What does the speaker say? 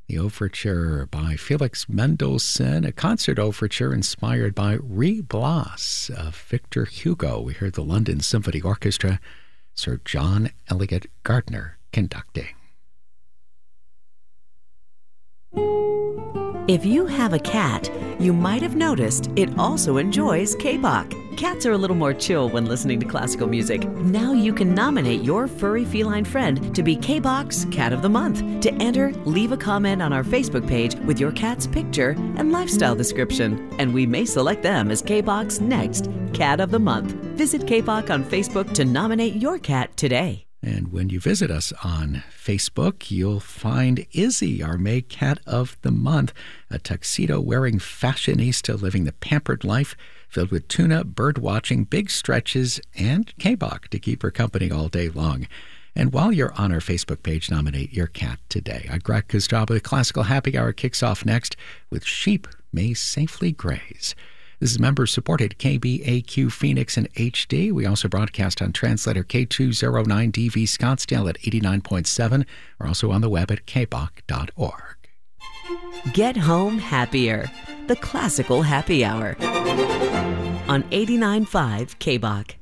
The overture by Felix Mendelssohn, a concert overture inspired by Reblasse of Victor Hugo. We heard the London Symphony Orchestra, Sir John Eliot Gardiner conducting. If you have a cat, you might have noticed it also enjoys K-pop. Cats are a little more chill when listening to classical music. Now you can nominate your furry feline friend to be K-Box Cat of the Month. To enter, leave a comment on our Facebook page with your cat's picture and lifestyle description, and we may select them as K-Box next Cat of the Month. Visit K-Box on Facebook to nominate your cat today. And when you visit us on Facebook, you'll find Izzy, our May Cat of the Month, a tuxedo-wearing fashionista living the pampered life filled with tuna, bird watching, big stretches, and K-Bach to keep her company all day long. And while you're on our Facebook page, nominate your cat today. I'm Greg Kostraba. The Classical Happy Hour kicks off next with Sheep May Safely Graze. This is member-supported KBAQ Phoenix and HD. We also broadcast on translator K209DV Scottsdale at 89.7. We're also on the web at kbach.org. Get home happier. The Classical Happy Hour on 89.5 KBAQ.